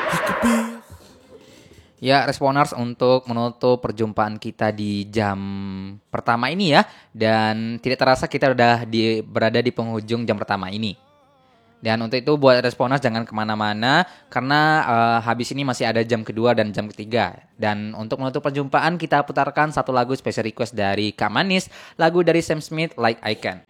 Ya, Responers, untuk menutup perjumpaan kita di jam pertama ini ya. Dan tidak terasa kita udah berada di penghujung jam pertama ini. Dan untuk itu buat Responers jangan kemana-mana, karena habis ini masih ada jam kedua dan jam ketiga. Dan untuk menutup perjumpaan kita putarkan satu lagu special request dari Kak Manis, lagu dari Sam Smith, Like I Can.